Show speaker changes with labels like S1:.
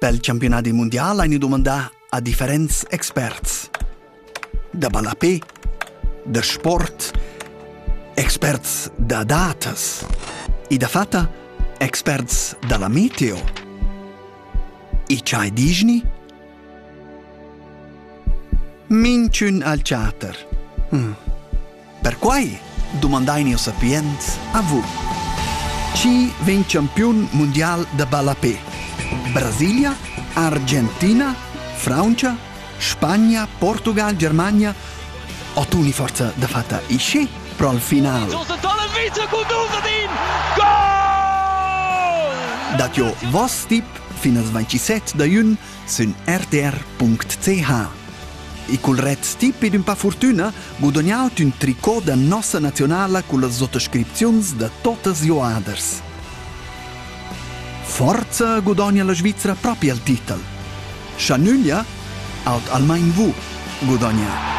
S1: Pel campionati mondial hai domandà a differents experts. Da balapé, da sport, experts da datas e da fatta experts dalla meteo. E c'hai digni? Minciun al chatter. Per quai domandaini o sapiens a vu. Chi ven campion mondial da balapé? Brasilia, Argentina, Francia, Spagna, Portugal, Germania o tu ni forza da fatta isce pro al final. Dat jo vos tip finas 27 da jun sun rtr.ch. E col red tip ed un pa fortuna guadagnaut un tricot da nossa nazionala con le sottoscripzions da totes joaders. Forza guadagna la Svizzera proprio al titel. Schanulia aut almain vu guadagna.